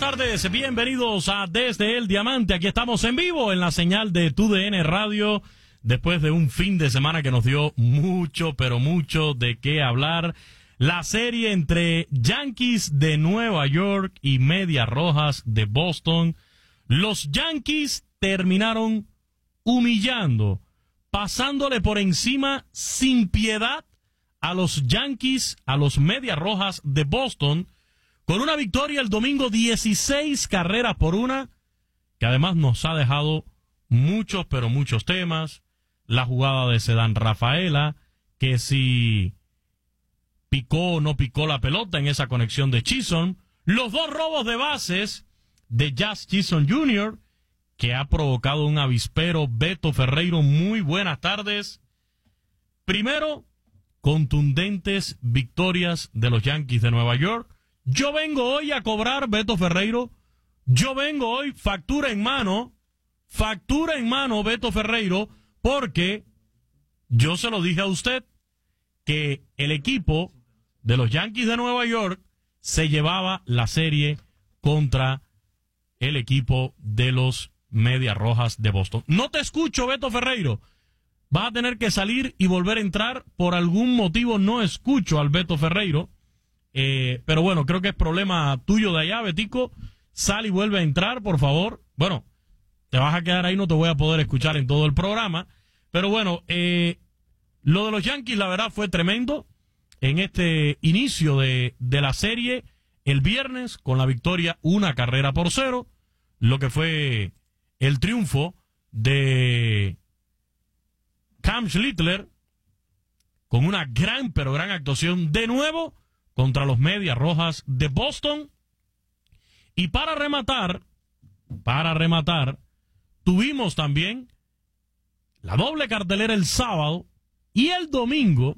tardes, bienvenidos a Desde el Diamante. Aquí estamos en vivo en la señal de TUDN Radio, después de un fin de semana que nos dio mucho, pero mucho de qué hablar. La serie entre Yankees de Nueva York y Medias Rojas de Boston. Los Yankees terminaron humillando, pasándole por encima sin piedad a los Yankees, a los Medias Rojas de Boston, con una victoria el domingo, 16 carreras por una, que además nos ha dejado muchos, pero muchos temas. La jugada de Cedán Rafaela, que si picó o no picó la pelota en esa conexión de Chisholm. Los dos robos de bases de Jazz Chisholm Jr., que ha provocado un avispero. Beto Ferreiro, muy buenas tardes. Primero, contundentes victorias de los Yankees de Nueva York. Yo vengo hoy a cobrar, Beto Ferreiro. Yo vengo hoy factura en mano, Beto Ferreiro, porque yo se lo dije a usted que el equipo de los Yankees de Nueva York se llevaba la serie contra el equipo de los Medias Rojas de Boston. No te escucho, Beto Ferreiro. Vas a tener que salir y volver a entrar. Por algún motivo no escucho al Beto Ferreiro. Pero bueno, creo que es problema tuyo de allá, Betico. Sal y vuelve a entrar, por favor. Bueno, te vas a quedar ahí, no te voy a poder escuchar en todo el programa. Pero bueno, lo de los Yankees, la verdad, fue tremendo en este inicio de la serie el viernes, con la victoria 1-0, lo que fue el triunfo de Cam Schlittler, con una gran, pero gran actuación de nuevo contra los Medias Rojas de Boston. Y para rematar, tuvimos también la doble cartelera el sábado y el domingo,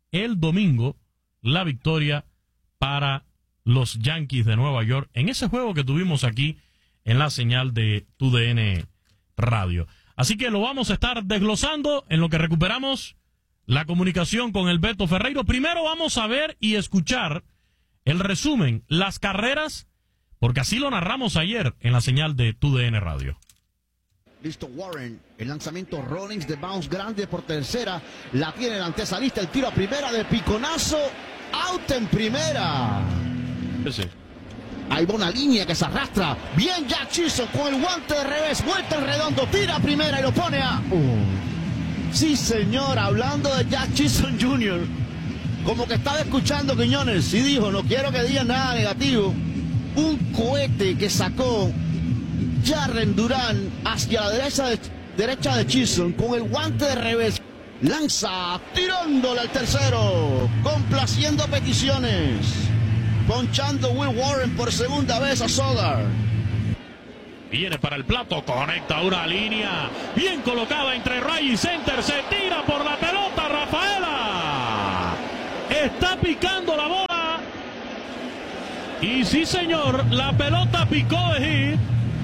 la victoria para los Yankees de Nueva York en ese juego que tuvimos aquí en la señal de TUDN Radio. Así que lo vamos a estar desglosando en lo que recuperamos la comunicación con el Beto Ferreiro. Primero vamos a ver y escuchar el resumen, las carreras, porque así lo narramos ayer en la señal de TUDN Radio. Listo Warren, el lanzamiento Rollins de bounce grande por tercera, la tiene el antesalista, el tiro a primera de piconazo, out en primera. Sí. Ahí va una línea que se arrastra, bien Jack Chisholm con el guante de revés, vuelta en redondo, tira a primera y lo pone a... Sí señor, hablando de Jack Chisholm Jr., como que estaba escuchando Quiñones, y dijo, no quiero que digan nada negativo, un cohete que sacó Jarren Duran hacia la derecha de Chisholm con el guante de revés, lanza tirándole al tercero, complaciendo peticiones, ponchando Will Warren por segunda vez a Solar. Viene para el plato, conecta una línea bien colocada entre right y center, se tira por la pelota Rafaela, está picando la bola y sí señor, la pelota picó de hit,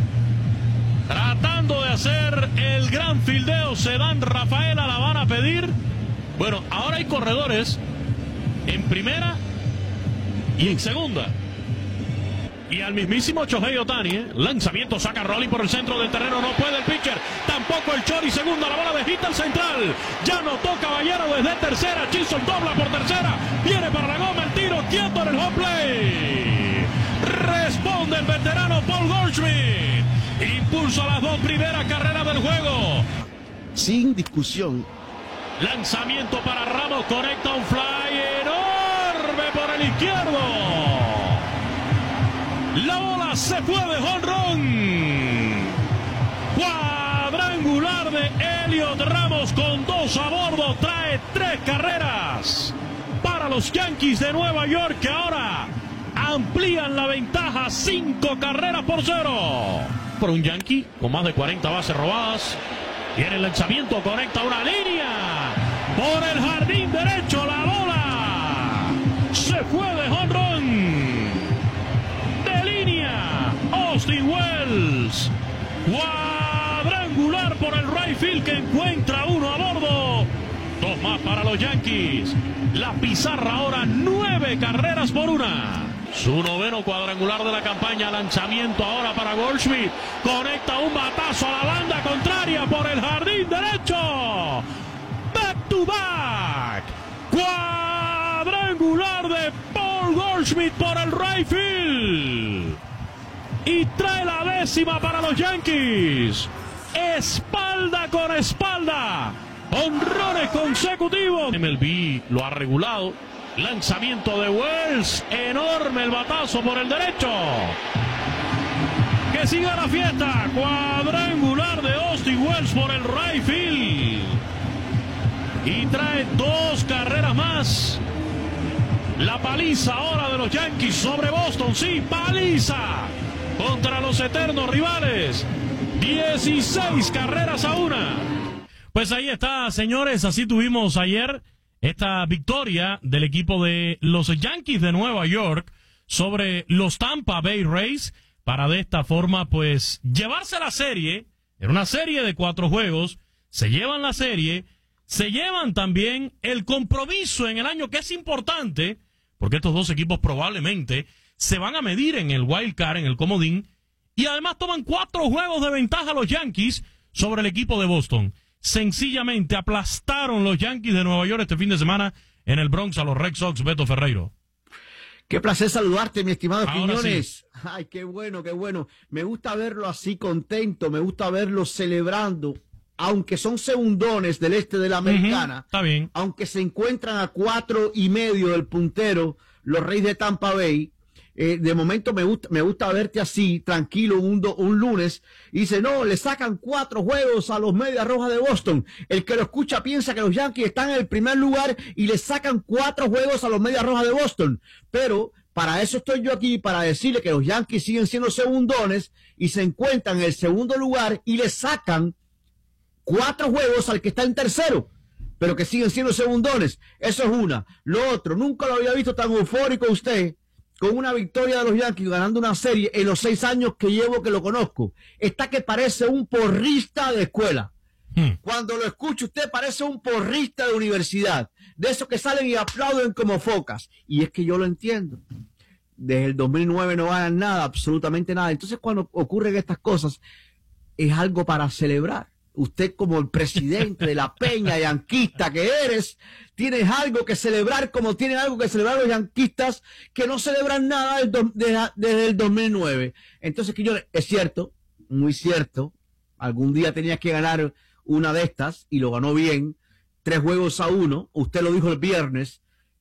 tratando de hacer el gran fildeo. Cedán Rafaela la van a pedir. Bueno, ahora hay corredores en primera y en segunda. Y al mismísimo Shohei Ohtani, lanzamiento, saca Rolling por el centro del terreno, no puede el pitcher, tampoco el Chori, segunda, la bola de hit al central, ya notó Caballero desde tercera, Chisholm dobla por tercera, viene para la goma, el tiro, quieto en el home play, responde el veterano Paul Goldschmidt, impulso a las dos primeras carreras del juego. Sin discusión. Lanzamiento para Ramos, conecta un fly enorme por el izquierdo. La bola se fue de jonrón. Cuadrangular de Elliot Ramos con 2 a bordo. Trae 3 carreras para los Yankees de Nueva York, que ahora amplían la ventaja 5-0. Por un Yankee con más de 40 bases robadas. Viene el lanzamiento, conecta una línea por el jardín derecho. La bola se fue de jonrón. Austin Wells, cuadrangular por el right field, que encuentra uno a bordo. 2 más para los Yankees. La pizarra ahora 9 carreras por una. Su 9º cuadrangular de la campaña. Lanzamiento ahora para Goldschmidt. Conecta un batazo a la banda contraria por el jardín derecho. Back to back. Cuadrangular de Paul Goldschmidt por el right field. Y trae la 10ª para los Yankees. Espalda con espalda. Honrones consecutivos. MLB lo ha regulado. Lanzamiento de Wells. Enorme el batazo por el derecho. Que siga la fiesta. Cuadrangular de Austin Wells por el right field. Y trae 2 carreras más. La paliza ahora de los Yankees sobre Boston. Sí, paliza contra los eternos rivales. 16 carreras a 1. Pues ahí está, señores. Así tuvimos ayer esta victoria del equipo de los Yankees de Nueva York sobre los Tampa Bay Rays para de esta forma pues llevarse la serie. Era una serie de 4 juegos. Se llevan la serie. Se llevan también el compromiso en el año, que es importante, porque estos dos equipos probablemente se van a medir en el wild card, en el comodín, y además toman 4 juegos de ventaja los Yankees sobre el equipo de Boston. Sencillamente aplastaron los Yankees de Nueva York este fin de semana en el Bronx a los Red Sox. Beto Ferreiro. Qué placer saludarte, mi estimado Ahora Quiñones. Sí. Ay, qué bueno, qué bueno. Me gusta verlo así contento, me gusta verlo celebrando. Aunque son segundones del este de la Americana, está bien. Aunque se encuentran a 4.5 del puntero, los Reyes de Tampa Bay, de momento me gusta verte así, tranquilo, un lunes, y dice, no, le sacan 4 juegos a los Medias Rojas de Boston. El que lo escucha piensa que los Yankees están en el primer lugar y le sacan 4 juegos a los Medias Rojas de Boston. Pero para eso estoy yo aquí, para decirle que los Yankees siguen siendo segundones y se encuentran en el segundo lugar y le sacan 4 juegos al que está en tercero, pero que siguen siendo segundones. Eso es una. Lo otro, nunca lo había visto tan eufórico usted con una victoria de los Yankees ganando una serie en los 6 años que llevo que lo conozco. Está que parece un porrista de escuela. Cuando lo escucha usted parece un porrista de universidad, de esos que salen y aplauden como focas. Y es que yo lo entiendo. Desde el 2009 no ganan nada, absolutamente nada. Entonces cuando ocurren estas cosas es algo para celebrar. Usted, como el presidente de la peña yanquista que eres, tienes algo que celebrar, como tienen algo que celebrar los yanquistas que no celebran nada desde el 2009. Entonces, que yo, es cierto, muy cierto, algún día tenías que ganar una de estas y lo ganó bien, 3-1. Usted lo dijo el viernes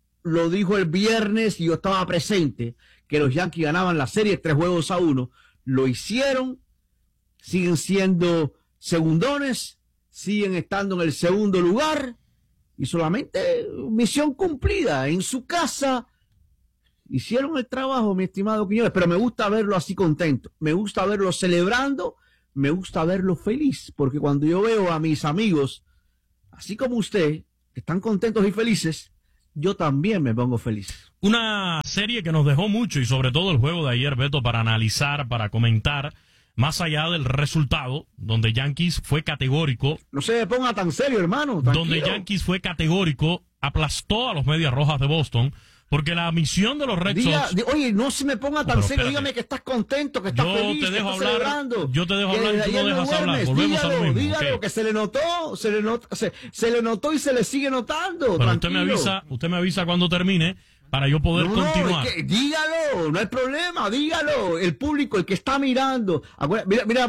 y yo estaba presente, que los Yankees ganaban la serie 3-1. Lo hicieron, siguen siendo segundones, siguen estando en el segundo lugar y solamente misión cumplida. En su casa hicieron el trabajo, mi estimado Quiñones, pero me gusta verlo así contento, me gusta verlo celebrando, me gusta verlo feliz, porque cuando yo veo a mis amigos, así como usted, que están contentos y felices, yo también me pongo feliz. Una serie que nos dejó mucho y sobre todo el juego de ayer, Beto, para analizar, para comentar. Más allá del resultado, donde Yankees fue categórico. No se ponga tan serio, hermano. Tranquilo. Donde Yankees fue categórico, aplastó a los Medias Rojas de Boston, porque la misión de los Red Sox... Oye, no se me ponga tan serio, dígame que estás contento, que estás feliz, que estás celebrando. Yo te dejo que hablar y tú no dejas hablar. Volvemos a lo mismo. Dígalo, que se le notó, se le notó y se le sigue notando. Pero usted me avisa cuando termine, para yo poder continuar. Es que, dígalo, no hay problema, dígalo. El público, el que está mirando. Mira.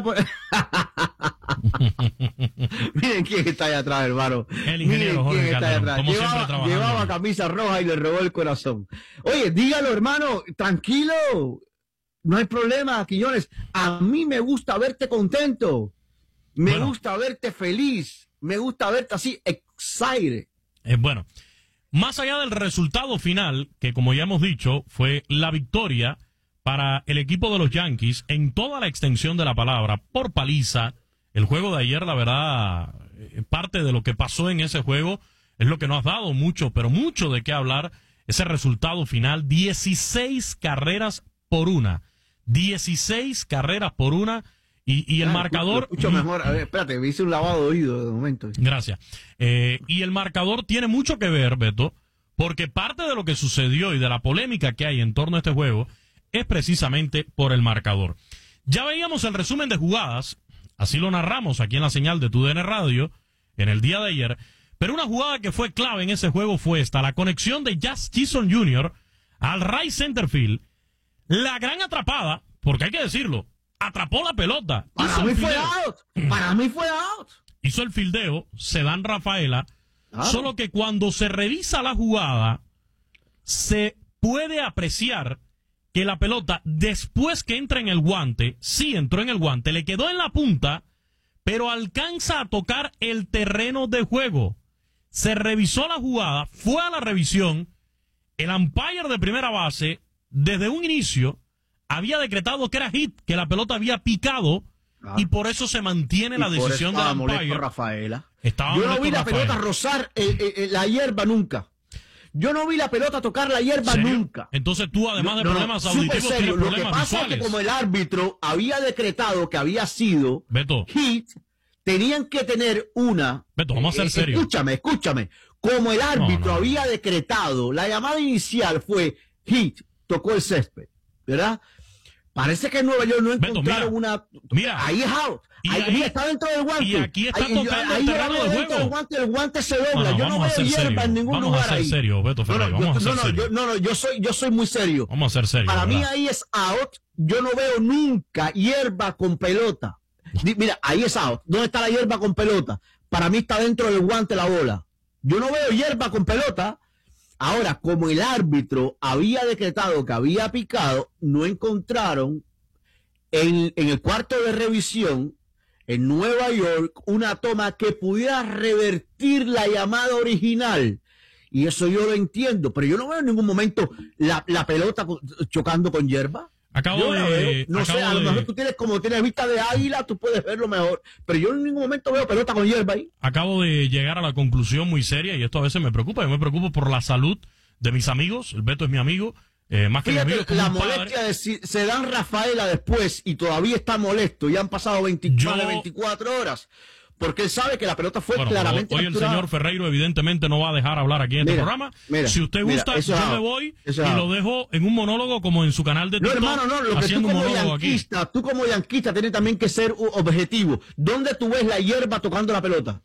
Miren quién está allá atrás, hermano. El ingeniero Jorge Calderón, como siempre trabajando. Llevaba camisa roja y le robó el corazón. Oye, dígalo, hermano, tranquilo. No hay problema, Quiñones. A mí me gusta verte contento. Me gusta verte feliz. Me gusta verte así, excited. Bueno. Más allá del resultado final, que como ya hemos dicho, fue la victoria para el equipo de los Yankees en toda la extensión de la palabra, por paliza. El juego de ayer, la verdad, parte de lo que pasó en ese juego es lo que nos ha dado mucho, pero mucho de qué hablar. Ese resultado final, 16 carreras por una. 16 carreras por una. Y el marcador... Mucho mejor. A ver, espérate, me hice un lavado de oído de momento. Gracias. Y el marcador tiene mucho que ver, Beto, porque parte de lo que sucedió y de la polémica que hay en torno a este juego es precisamente por el marcador. Ya veíamos el resumen de jugadas, así lo narramos aquí en la señal de TUDN Radio en el día de ayer, pero una jugada que fue clave en ese juego fue esta, la conexión de Jazz Chisholm Jr. al right center field, la gran atrapada, porque hay que decirlo, atrapó la pelota. Para mí fue out. Hizo el fildeo, Cedán Rafaela, Claro. Solo que cuando se revisa la jugada, se puede apreciar que la pelota, después que entra en el guante, sí entró en el guante, le quedó en la punta, pero alcanza a tocar el terreno de juego. Se revisó la jugada, fue a la revisión, el umpire de primera base, desde un inicio, había decretado que era hit, que la pelota había picado, y por eso se mantiene la decisión del umpire. Rafaela. Yo no vi la pelota rozar la hierba nunca. Yo no vi la pelota tocar la hierba ¿Serio? Nunca. Entonces tú, además de problemas auditivos, tienes Lo que problemas pasa visuales. es que como el árbitro había decretado que había sido Beto, hit, tenían que tener una... Beto, vamos a ser serios. Escúchame. Como el árbitro No. había decretado, la llamada inicial fue hit, tocó el césped, ¿verdad? Parece que en Nueva York no encontraron mira. ahí es out. Y Ahí ahí- está dentro del guante. y aquí está tocando el terreno de dentro juego. del guante, el guante se dobla. Yo no vamos a veo ser hierba serios. en ningún Vamos lugar a ser ahí. serios, Beto Ferrer, vamos a ser serios. Yo soy muy serio. Vamos a ser serios. Para mí ¿verdad? ahí es out. Yo no veo nunca hierba con pelota. Mira, ahí es out. ¿Dónde está la hierba con pelota? Para mí está dentro del guante la bola. Yo no veo hierba con pelota. Ahora, como el árbitro había decretado que había picado, no encontraron en el cuarto de revisión en Nueva York una toma que pudiera revertir la llamada original. Y eso yo lo entiendo, pero yo no veo en ningún momento la pelota chocando con hierba. Acabo Yo la de... veo. No sé, acabo a lo de- mejor tú como tienes vista de águila, tú puedes verlo mejor. Pero yo en ningún momento veo pelota con hierba ahí. Acabo de llegar a la conclusión muy seria, y esto a veces me preocupa. Yo me preocupo por la salud de mis amigos. El Beto es mi amigo, más que mi amigo, es Fíjate como la un padre. molestia de se dan Rafaela después y todavía está molesto. Ya han pasado más de 24 horas. Porque él sabe que la pelota fue Bueno, claramente hoy el capturada. señor Ferreiro evidentemente no va a dejar hablar aquí en este Mira, programa. mira, Si usted mira, gusta, eso yo es me out. voy Eso es y lo out. dejo en un monólogo como en su canal de No, TikTok, hermano, no, lo que tú haciendo un como monólogo aquí. yanquista tienes también que ser objetivo. ¿Dónde tú ves la hierba tocando la pelota?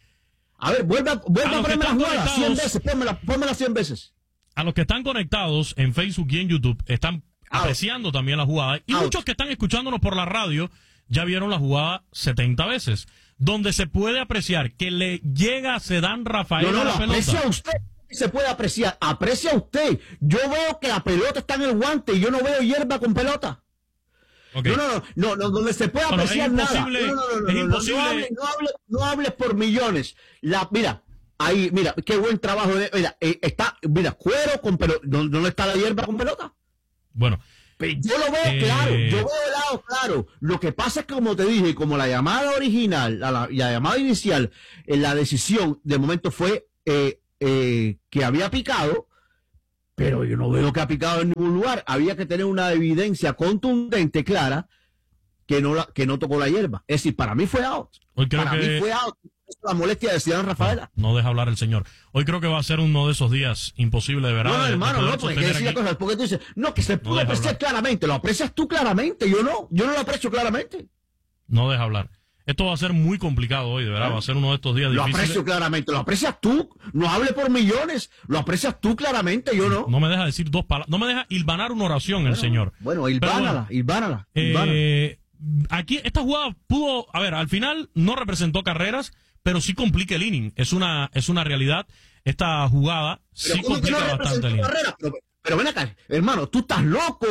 A ver, vuelve a los que ponerme la están jugada 100 conectados- veces, pónmela 100 veces. A los que están conectados en Facebook y en YouTube están Out. apreciando también la jugada. Y Out. muchos que están escuchándonos por la radio ya vieron la jugada 70 veces. Donde se puede apreciar que le llega a Cedán Rafael No, a la lo pelota. aprecia usted. Se puede apreciar. Aprecia usted. Yo veo que la pelota está en el guante y yo no veo hierba con pelota. Ok. No, donde se puede Bueno, es apreciar nada. imposible- No, es imposible- no hables por millones. Mira, ahí, mira, qué buen trabajo. Mira, cuero con pelota. ¿Dónde está la hierba con pelota? Bueno, Yo lo veo claro, yo veo el lado claro. Lo que pasa es que, como te dije, como la llamada original, la llamada inicial, la decisión de momento fue que había picado, pero yo no veo que ha picado en ningún lugar. Había que tener una evidencia contundente, clara, que no tocó la hierba. Es decir, para mí fue out. hoy creo Para que... mí fue out. Es la molestia de Ciudad Rafaela. No deja hablar el señor. Hoy creo que va a ser uno de esos días imposible de verdad. No, de hermano, poder no, porque hay que sostener decir aquí. las cosas. Porque tú dices, no, que se pudo deja apreciar hablar. claramente. Lo aprecias tú claramente. Yo no lo aprecio claramente. No deja hablar. Esto va a ser muy complicado hoy, de verdad. Va a ser uno de estos días Lo difíciles. aprecio claramente. Lo aprecias tú. No hable por millones. Lo aprecias tú claramente. Yo no. No me deja decir dos palabras. No me deja hilvanar una oración el señor. Bueno, Pero hilvánala. Aquí esta jugada pudo, a ver, al final no representó carreras, pero sí complica el inning. Es una realidad. Esta jugada sí ¿cómo que no complica bastante el representó inning. carrera? Pero ven acá, hermano, tú estás loco.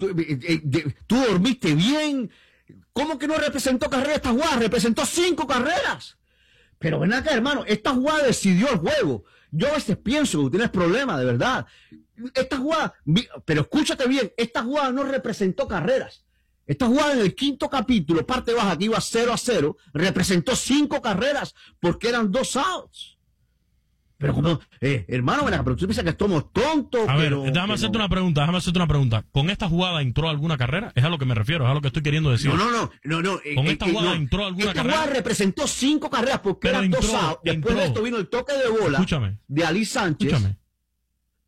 Tú dormiste bien. ¿Cómo que no representó carrera esta jugada? Representó 5 carreras. Pero ven acá, hermano, esta jugada decidió el juego. Yo a veces pienso que tú tienes problemas, de verdad. Esta jugada, pero escúchate bien, esta jugada no representó carreras. Esta jugada en el 5º capítulo, parte baja, que iba 0-0, representó 5 carreras porque eran 2 outs. Pero como, hermano, ven acá, pero tú piensas que estamos tontos. A ver, pero- déjame hacerte una pregunta. ¿Con esta jugada entró alguna carrera? Es a lo que me refiero, es a lo que estoy queriendo decir. No. ¿Con esta jugada entró alguna esta carrera? jugada representó 5 carreras porque Pero eran 2 entró, outs. Después de entró. esto vino el toque de bola Escúchame. de Ali Sánchez. Escúchame.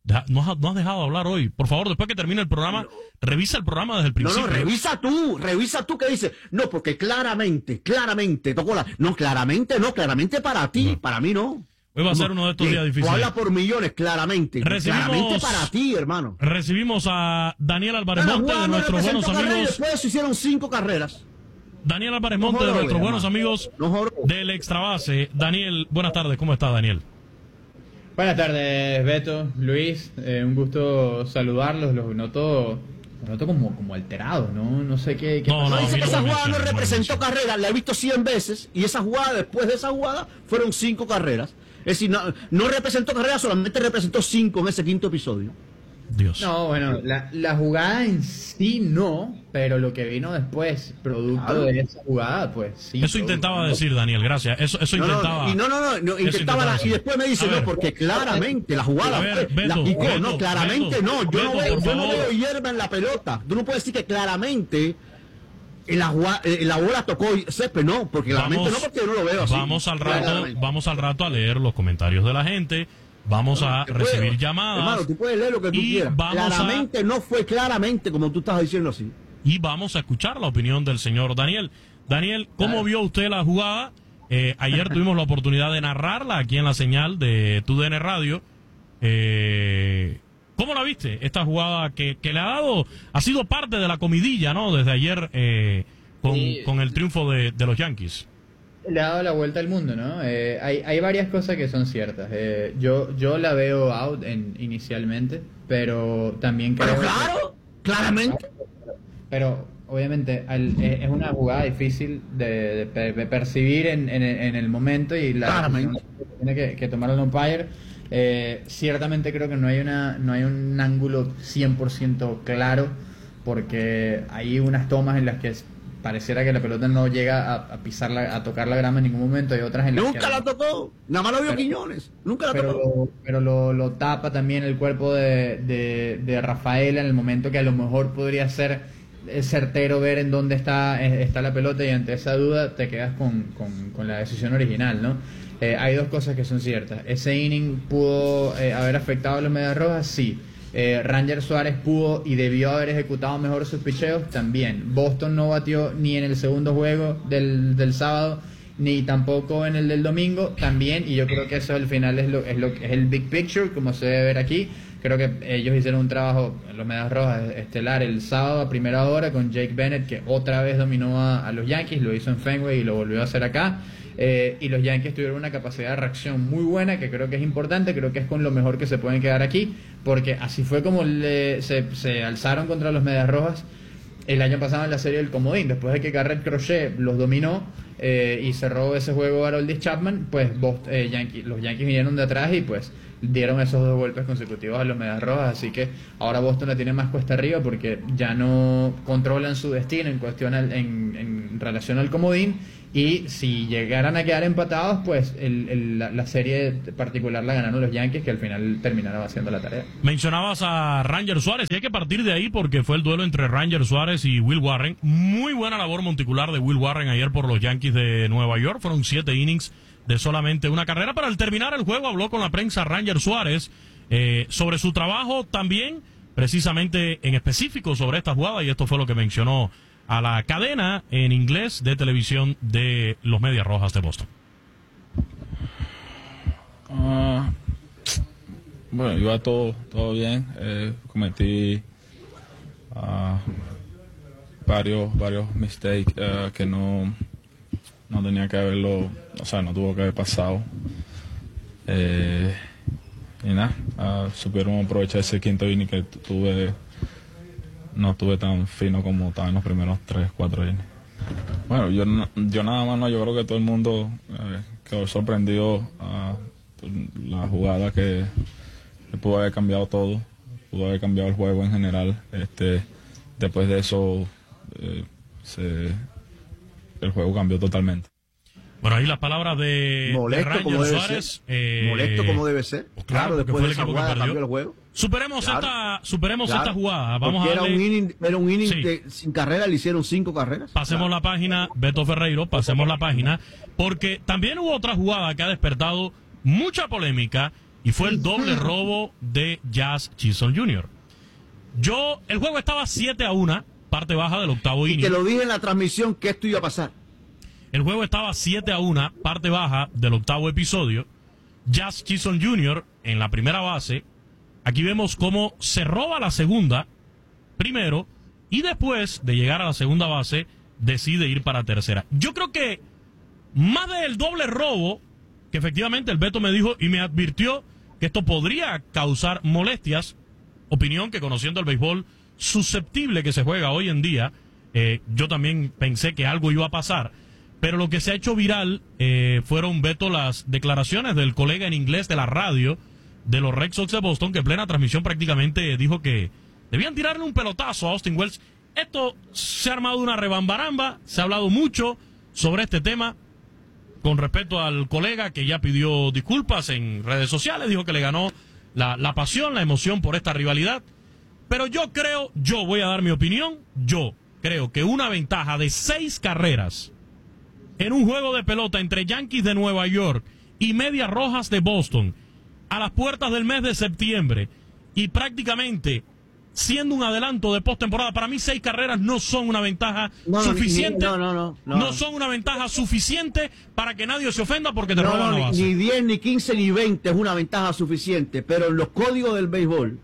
No has dejado de hablar hoy. Por favor, después que termine el programa, revisa el programa desde el principio. No, revisa tú que dices. No, porque claramente, tocó la... No, claramente para ti, para mí no. Hoy va a ser uno de estos días difíciles. Habla por millones, claramente. Claramente para ti, hermano. Recibimos a Daniel Álvarez Monte, de nuestros buenos amigos. Después se hicieron 5 carreras. Daniel Álvarez Monte, de nuestros buenos amigos del Extrabase. Daniel, buenas tardes. ¿Cómo está, Daniel? Buenas tardes, Beto, Luis. Un gusto saludarlos. Los noto como alterados, ¿no? No sé qué pasó. No, dice que esa jugada no representó carreras. La he visto 100 veces. Y esa jugada, después de esa jugada, fueron 5 carreras. Es decir, no representó carreras, solamente representó 5 en ese 5º episodio. Dios. No, bueno, la jugada en sí no, pero lo que vino después, producto de esa jugada, pues sí. Eso intentaba decir, Daniel, gracias. Eso intentaba. Intentaba y después me dice, no, porque claramente la jugada claramente no. Yo no veo hierba en la pelota. Tú no puedes decir que claramente la bola tocó césped, no, porque claramente no, porque yo no lo veo así. Vamos al rato a leer los comentarios de la gente. Vamos a recibir llamadas. Hermano, tú puedes leer lo que tú quieras. Claramente no fue claramente como tú estás diciendo así. Y vamos a escuchar la opinión del señor Daniel. Daniel, ¿cómo vio usted la jugada? Ayer tuvimos la oportunidad de narrarla aquí en la señal de TUDN Radio. ¿Cómo la viste? Esta jugada que le ha sido parte de la comidilla, ¿no? Desde ayer con el triunfo de los Yankees. Le ha dado la vuelta al mundo, ¿no? Hay varias cosas que son ciertas. Yo la veo out inicialmente, pero también creo... Pero claro, claramente. Pero obviamente es una jugada difícil de percibir en el momento y tiene que tomar el umpire. Ciertamente creo que no hay un ángulo 100% claro, porque hay unas tomas en las que pareciera que la pelota no llega a tocar la grama en ningún momento. Hay otras en las nunca la tocó, nada más lo vio Quiñones, nunca la tocó. Pero lo tapa también el cuerpo de Rafaela en el momento que a lo mejor podría ser certero ver en dónde está la pelota, y ante esa duda te quedas con la decisión original, ¿no? Hay dos cosas que son ciertas. Ese inning pudo haber afectado a los Medias Rojas, sí. Ranger Suárez pudo y debió haber ejecutado mejor sus picheos, también. Boston no batió ni en el segundo juego del sábado, ni tampoco en el del domingo, también. Y yo creo que eso al final es el big picture, como se debe ver aquí. Creo que ellos hicieron un trabajo, los Medias Rojas, estelar el sábado a primera hora con Jake Bennett, que otra vez dominó a los Yankees. Lo hizo en Fenway y lo volvió a hacer acá. Y los Yankees tuvieron una capacidad de reacción muy buena, que creo que es importante. Creo que es con lo mejor que se pueden quedar aquí, porque así fue como se alzaron contra los Medias Rojas el año pasado en la serie del comodín. Después de que Garrett Crochet los dominó y cerró ese juego a Aroldis Chapman, pues los Yankees vinieron de atrás y pues dieron esos 2 golpes consecutivos a los Medias Rojas. Así que ahora Boston la tiene más cuesta arriba, porque ya no controlan su destino en relación al comodín. Y si llegaran a quedar empatados, pues la serie particular la ganaron los Yankees, que al final terminaron haciendo la tarea. Mencionabas a Ranger Suárez, y hay que partir de ahí porque fue el duelo entre Ranger Suárez y Will Warren. Muy buena labor monticular de Will Warren ayer por los Yankees de Nueva York. Fueron 7 innings de solamente una carrera, pero al terminar el juego habló con la prensa Ranger Suárez sobre su trabajo también, precisamente en específico sobre esta jugada, y esto fue lo que mencionó a la cadena en inglés de televisión de los Medias Rojas de Boston. Bueno, iba todo bien. Cometí varios mistakes que no tenía que haberlo, o sea, no tuvo que haber pasado. Y nada, supieron aprovechar ese quinto inning que no estuve tan fino como estaba en los primeros 3-4 innings. Bueno, yo nada más no, yo creo que todo el mundo quedó sorprendido la jugada que pudo haber cambiado todo, pudo haber cambiado el juego en general. Después de eso el juego cambió totalmente. Bueno, ahí las palabras de Ranger Suárez. Molesto como debe ser. Claro, después de esa jugada cambió el juego. Superemos esta jugada. Vamos a darle... Era un inning sin carrera, le hicieron 5 carreras. Pasemos la página, Beto Ferreiro, pasemos la página, porque también hubo otra jugada que ha despertado mucha polémica y fue el doble robo de Jazz Chisholm Jr. El juego estaba 7-1, parte baja del octavo inning. Y te lo dije en la transmisión que esto iba a pasar. El juego estaba 7-1, parte baja del octavo episodio. Jazz Chisholm Jr. en la primera base. Aquí vemos cómo se roba la segunda primero y después de llegar a la segunda base decide ir para tercera. Yo creo que más del doble robo, que efectivamente el Beto me dijo y me advirtió que esto podría causar molestias, opinión que conociendo el béisbol susceptible que se juega hoy en día, yo también pensé que algo iba a pasar, pero lo que se ha hecho viral fueron, Beto, las declaraciones del colega en inglés de la radio de los Red Sox de Boston, que en plena transmisión prácticamente dijo que debían tirarle un pelotazo a Austin Wells. Esto se ha armado una rebambaramba, se ha hablado mucho sobre este tema, con respecto al colega que ya pidió disculpas en redes sociales, dijo que le ganó la pasión, la emoción por esta rivalidad. Pero yo voy a dar mi opinión, yo creo que una ventaja de 6 carreras en un juego de pelota entre Yankees de Nueva York y Medias Rojas de Boston, a las puertas del mes de septiembre, y prácticamente siendo un adelanto de postemporada, para mí 6 carreras no son una ventaja suficiente. No son una ventaja suficiente para que nadie se ofenda porque te roban la base. Ni 10, ni 15, ni 20 es una ventaja suficiente, pero en los códigos del béisbol,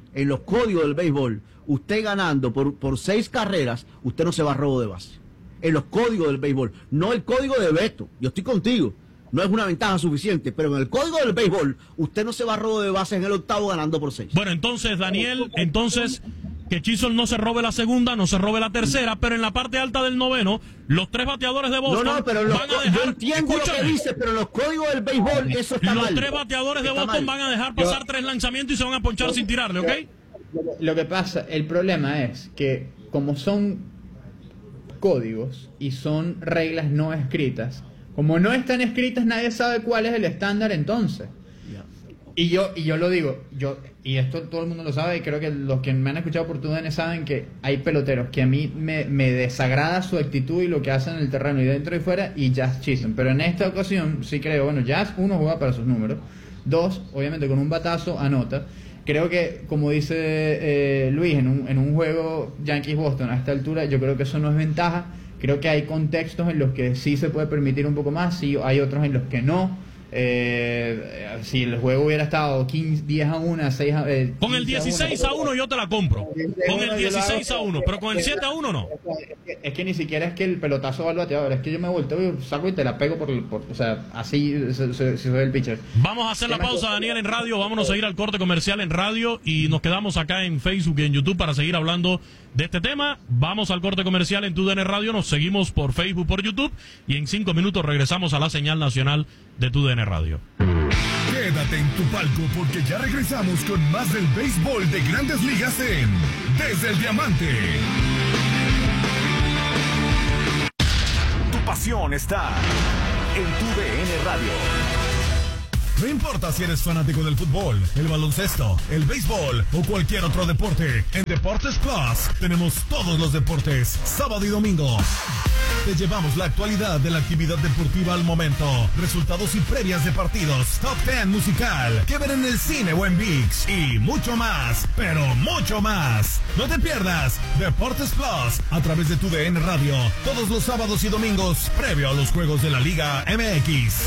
usted ganando por 6 carreras, usted no se va a robo de base. En los códigos del béisbol, no el código de Beto, yo estoy contigo. No es una ventaja suficiente, pero en el código del béisbol, usted no se va a robo de base en el octavo ganando por 6. Bueno, entonces, Daniel, que Chisholm no se robe la segunda, no se robe la tercera, pero en la parte alta del noveno, los 3 bateadores de Boston van a dejar... Yo entiendo lo que dice, pero en los códigos del béisbol eso está mal. Los 3 bateadores de Boston van a dejar pasar 3 lanzamientos y se van a ponchar sin tirarle, ¿ok? Lo que pasa, el problema es que como son códigos y son reglas no escritas, como no están escritas, nadie sabe cuál es el estándar entonces. Y yo lo digo, y esto todo el mundo lo sabe, y creo que los que me han escuchado por TUDN saben que hay peloteros que a mí me desagrada su actitud y lo que hacen en el terreno y dentro y fuera, y Jazz Chisholm. Pero en esta ocasión sí creo, Jazz, 1, juega para sus números, 2, obviamente con un batazo anota. Creo que, como dice Luis, en un juego Yankees-Boston a esta altura, yo creo que eso no es ventaja. Creo que hay contextos en los que sí se puede permitir un poco más, sí hay otros en los que no. Si el juego hubiera estado 10-1, 6-1... Con el 16-1 yo te la compro. Con el 16-1, pero con el 7-1 no. Es que ni siquiera es que el pelotazo va al bateador, es que yo me volteo, saco y te la pego o sea, así si soy el pitcher. Vamos a hacer la pausa, Daniel, en radio. Vámonos a ir al corte comercial en radio y nos quedamos acá en Facebook y en YouTube para seguir hablando de este tema. Vamos al corte comercial en TUDN Radio, nos seguimos por Facebook, por YouTube, y en 5 minutos regresamos a la señal nacional de TUDN Radio. Quédate en tu palco porque ya regresamos con más del béisbol de Grandes Ligas en Desde el Diamante. Tu pasión está en TUDN Radio. No importa si eres fanático del fútbol, el baloncesto, el béisbol o cualquier otro deporte, en Deportes Plus tenemos todos los deportes, sábado y domingo. Te llevamos la actualidad de la actividad deportiva al momento, resultados y previas de partidos, top 10 musical, que ver en el cine o en ViX y mucho más, pero mucho más. No te pierdas Deportes Plus a través de TUDN Radio, todos los sábados y domingos, previo a los juegos de la Liga MX.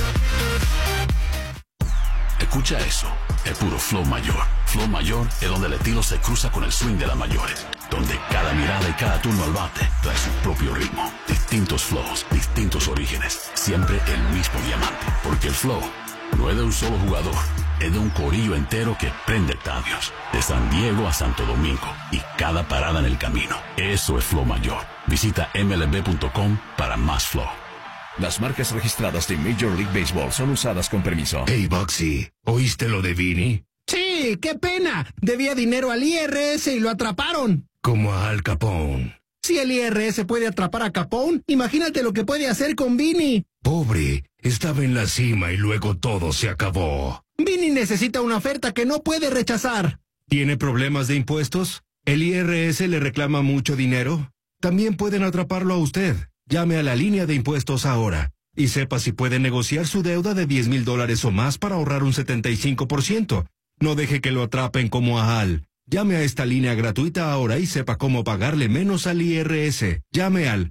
Escucha eso, es puro flow mayor. Flow mayor es donde el estilo se cruza con el swing de las mayores, donde cada mirada y cada turno al bate trae su propio ritmo. Distintos flows, distintos orígenes, siempre el mismo diamante. Porque el flow no es de un solo jugador, es de un corillo entero que prende estadios, de San Diego a Santo Domingo y cada parada en el camino. Eso es flow mayor. Visita mlb.com para más flow. Las marcas registradas de Major League Baseball son usadas con permiso. Hey, Boxy, ¿oíste lo de Vinny? Sí, qué pena. Debía dinero al IRS y lo atraparon. Como a Al Capone. Si el IRS puede atrapar a Capone, imagínate lo que puede hacer con Vinny. Pobre, estaba en la cima y luego todo se acabó. Vinny necesita una oferta que no puede rechazar. ¿Tiene problemas de impuestos? ¿El IRS le reclama mucho dinero? También pueden atraparlo a usted. Llame a la línea de impuestos ahora. y sepa si puede negociar su deuda de $10,000 o más para ahorrar un 75%. No deje que lo atrapen como a Al. Llame a esta línea gratuita ahora y sepa cómo pagarle menos al IRS. Llame al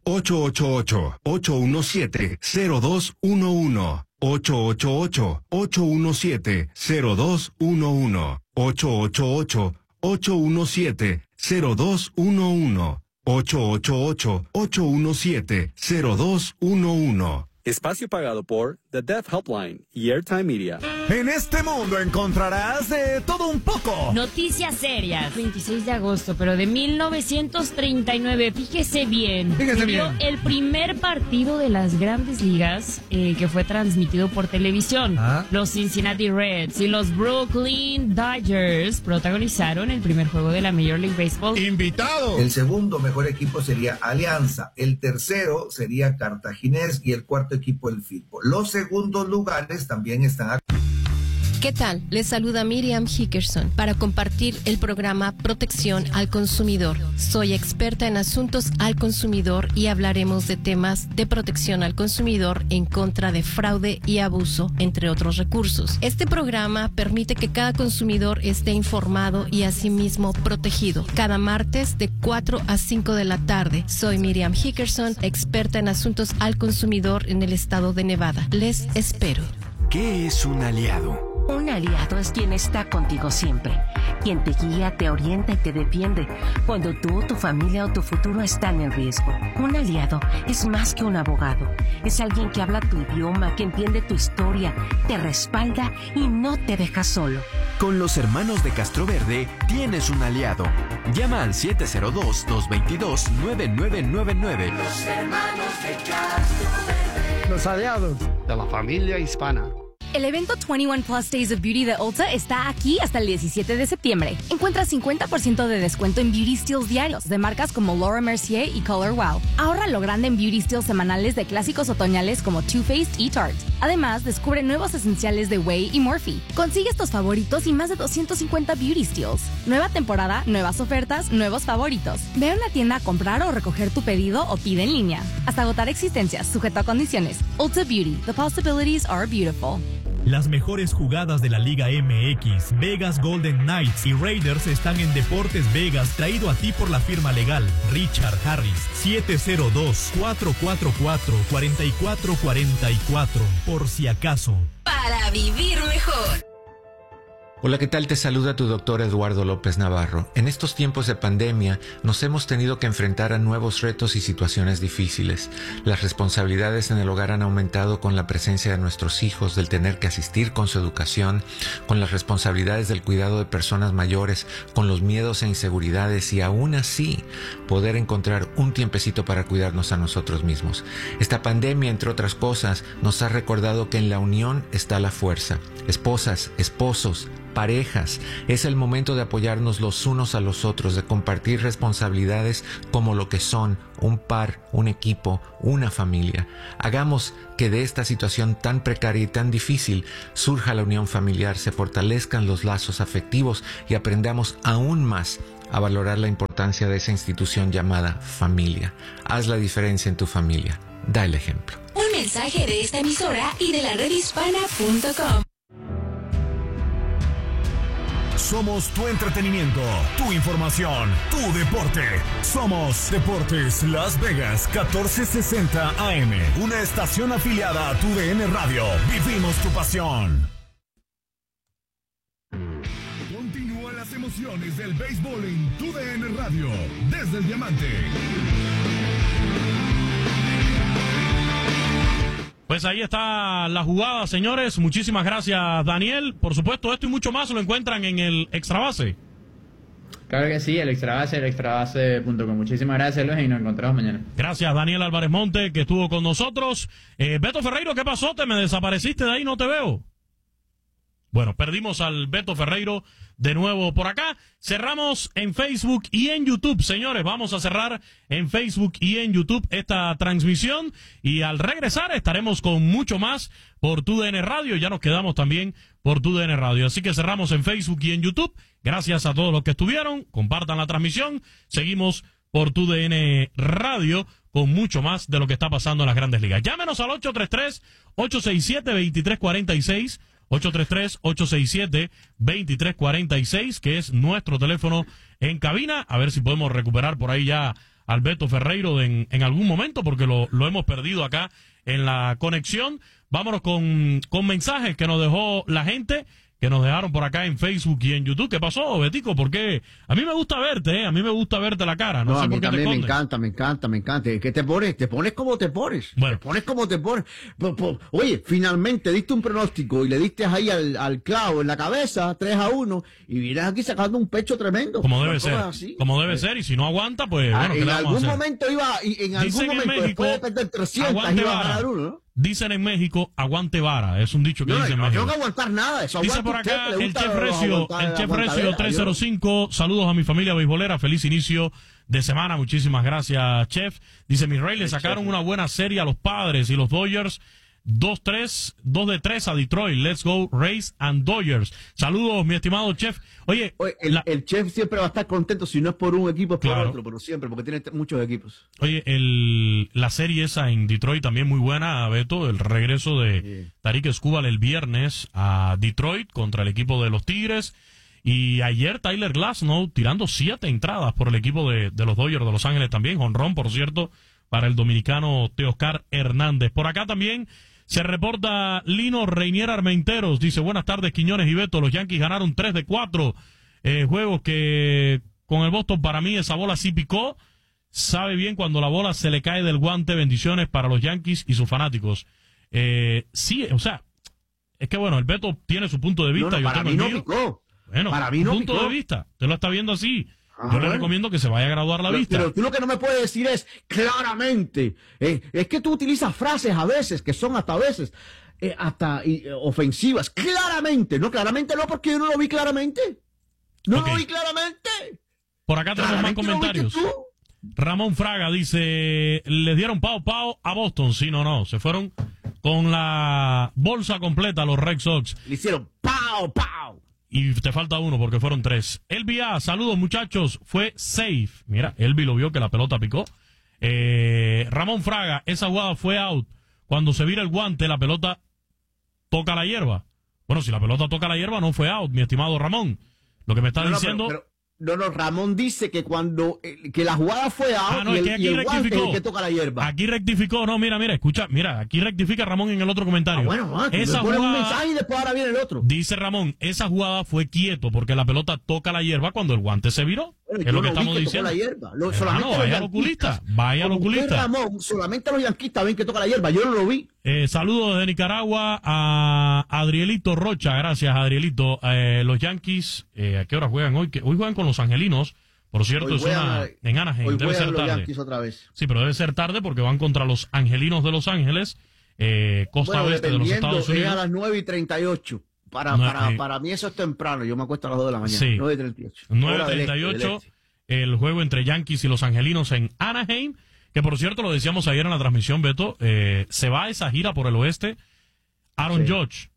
888-817-0211. 888-817-0211. 888-817-0211. 888-817-0211. Espacio pagado por The Deaf Helpline y Airtime Media. En este mundo encontrarás de todo un poco. Noticias serias. 26 de agosto, pero de 1939. Fíjese bien. Fíjese Se dio bien. el primer partido de las Grandes Ligas que fue transmitido por televisión. Los Cincinnati Reds y los Brooklyn Dodgers protagonizaron el primer juego de la Major League Baseball. ¡Invitado! El segundo mejor equipo sería Alianza, el tercero sería Cartaginés y el cuarto equipo el Fitbol. Los segundos lugares también están. ¿Qué tal? Les saluda Miriam Hickerson para compartir el programa Protección al Consumidor. Soy experta en asuntos al consumidor y hablaremos de temas de protección al consumidor en contra de fraude y abuso, entre otros recursos. Este programa permite que cada consumidor esté informado y asimismo protegido. Cada martes de 4 a 5 de la tarde. Soy Miriam Hickerson, experta en asuntos al consumidor en el estado de Nevada. Les espero. ¿Qué es un aliado? Un aliado es quien está contigo siempre, quien te guía, te orienta y te defiende cuando tú, tu familia o tu futuro están en riesgo. Un aliado es más que un abogado, es alguien que habla tu idioma, que entiende tu historia, te respalda y no te deja solo. Con los hermanos de Castro Verde tienes un aliado. Llama al 702-222-9999. Los hermanos de Castro Verde. Los aliados de la familia hispana. El evento 21 Plus Days of Beauty de Ulta está aquí hasta el 17 de septiembre. Encuentra 50% de descuento en Beauty Steals diarios de marcas como Laura Mercier y Color Wow. Ahorra lo grande en Beauty Steals semanales de clásicos otoñales como Too Faced y Tarte. Además, descubre nuevos esenciales de Way y Morphe. Consigue estos favoritos y más de 250 Beauty Steals. Nueva temporada, nuevas ofertas, nuevos favoritos. Ve a una tienda a comprar o recoger tu pedido o pide en línea. Hasta agotar existencias, sujeto a condiciones. Ulta Beauty. The possibilities are beautiful. Las mejores jugadas de la Liga MX, Vegas Golden Knights y Raiders están en Deportes Vegas, traído a ti por la firma legal Richard Harris. 702-444-4444, por si acaso. Para vivir mejor. Hola, ¿qué tal? Te saluda tu doctor Eduardo López Navarro. En estos tiempos de pandemia nos hemos tenido que enfrentar a nuevos retos y situaciones difíciles. Las responsabilidades en el hogar han aumentado con la presencia de nuestros hijos, del tener que asistir con su educación, con las responsabilidades del cuidado de personas mayores, con los miedos e inseguridades y aún así poder encontrar un tiempecito para cuidarnos a nosotros mismos. Esta pandemia, entre otras cosas, nos ha recordado que en la unión está la fuerza. Esposas, esposos, parejas, es el momento de apoyarnos los unos a los otros, de compartir responsabilidades como lo que son un par, un equipo, una familia. Hagamos que de esta situación tan precaria y tan difícil surja la unión familiar, se fortalezcan los lazos afectivos y aprendamos aún más a valorar la importancia de esa institución llamada familia. Haz la diferencia en tu familia. Da el ejemplo. Un mensaje de esta emisora y de la redhispana.com. Somos tu entretenimiento, tu información, tu deporte. Somos Deportes Las Vegas 1460 AM, una estación afiliada a tu DN Radio. Vivimos tu pasión. Continúan las emociones del béisbol en tu DN Radio, desde el Diamante. Pues ahí está la jugada, señores. Muchísimas gracias, Daniel. Por supuesto, esto y mucho más lo encuentran en el Extra Base. Claro que sí, el extrabase.com. Muchísimas gracias, Luis, y nos encontramos mañana. Gracias, Daniel Álvarez Monte, que estuvo con nosotros. Beto Ferreiro, ¿qué pasó? ¿Te me desapareciste de ahí? No te veo. Bueno, perdimos al Beto Ferreiro de nuevo por acá. Cerramos en Facebook y en YouTube, señores. Vamos a cerrar en Facebook y en YouTube esta transmisión. Y al regresar estaremos con mucho más por TUDN Radio. Ya nos quedamos también por TUDN Radio. Así que cerramos en Facebook y en YouTube. Gracias a todos los que estuvieron. Compartan la transmisión. Seguimos por TUDN Radio, con mucho más de lo que está pasando en las Grandes Ligas. Llámenos al 833-867-2346, 833-867-2346, que es nuestro teléfono en cabina. A ver si podemos recuperar por ahí ya al Beto Ferreiro en algún momento, porque lo hemos perdido acá en la conexión. Vámonos con mensajes que nos dejó la gente, que nos dejaron por acá en Facebook y en YouTube. ¿Qué pasó, Betico? Porque a mí me gusta verte, a mí me gusta verte la cara. No sé a mí por qué también te me encanta. Es que te pones como te pones. Bueno. Te pones como te pones. Oye, finalmente diste un pronóstico y le diste ahí al clavo en la cabeza, 3-1, y vienes aquí sacando un pecho tremendo. Como debe ser. Como debe ser, y si no aguanta, pues bueno, ¿qué le vamos a hacer? En algún momento, después de perder 300, iba a ganar uno, ¿no? Dicen en México, aguante vara. Es un dicho que dicen en México. No tengo que aguantar nada. Eso dice por acá el Chef Recio 305. Saludos a mi familia beisbolera. Feliz inicio de semana. Muchísimas gracias, Chef. Dice, mi rey, le sacaron una buena serie a los Padres y los Dodgers. 2-3 a Detroit. Let's go, Rays and Dodgers. Saludos, mi estimado Chef. Oye, el Chef siempre va a estar contento, si no es por un equipo, es por otro, pero siempre, porque tiene muchos equipos. Oye, la serie esa en Detroit también muy buena, Beto. El regreso de Tarik Skubal el viernes a Detroit contra el equipo de los Tigres. Y ayer Tyler Glasnow tirando 7 entradas por el equipo de los Dodgers de Los Ángeles también. Jonrón, por cierto, para el dominicano Teoscar Hernández. Por acá también se reporta Lino Reinier Armenteros. Dice, buenas tardes, Quiñones y Beto. Los Yankees ganaron 3 de 4 juegos que con el Boston, para mí esa bola sí picó. Sabe bien cuando la bola se le cae del guante. Bendiciones para los Yankees y sus fanáticos. Sí, o sea, es que bueno, el Beto tiene su punto de vista. Para mí no picó. Bueno, para mí no punto picó. de vista. Usted lo está viendo así. Yo le recomiendo que se vaya a graduar la vista. Pero tú lo que no me puedes decir es claramente. Es que tú utilizas frases a veces que son hasta ofensivas. Claramente. No, claramente no, porque yo no lo vi claramente. No lo vi claramente. Por acá tenemos más comentarios. Ramón Fraga dice, les dieron pao a Boston. Sí, no. Se fueron con la bolsa completa los Red Sox. Le hicieron pao. Y te falta uno porque fueron 3. Elvi A, saludos muchachos, fue safe. Mira, Elvi lo vio que la pelota picó. Ramón Fraga, esa jugada fue out. Cuando se vira el guante, la pelota toca la hierba. Bueno, si la pelota toca la hierba, no fue out, mi estimado Ramón. Lo que me está diciendo... No, Ramón dice que cuando que la jugada fue out y el guante es el que toca la hierba. Aquí rectificó, escucha, aquí rectifica Ramón en el otro comentario. Esa jugada, un mensaje y después ahora viene el otro. Dice Ramón, esa jugada fue quieto porque la pelota toca la hierba cuando el guante se viró. Es lo que estamos diciendo. Vaya al oculista. Ramón, solamente los yanquistas ven que toca la hierba, yo no lo vi. Saludos desde Nicaragua a Adrielito Rocha, gracias Adrielito. Los Yankees, ¿a qué hora juegan hoy? Hoy juegan con los Angelinos, por cierto, en Anaheim. Hoy debe ser los tarde. Yankees otra vez. Sí, pero debe ser tarde porque van contra los Angelinos de Los Ángeles, costa oeste de los Estados Unidos. Es a las 9:38. Para mí eso es temprano, yo me acuesto a las 2 de la mañana. Sí. 9:38. 9:38, el juego entre Yankees y los Angelinos en Anaheim, que por cierto, lo decíamos ayer en la transmisión, Beto, se va a esa gira por el oeste. Aaron Judge,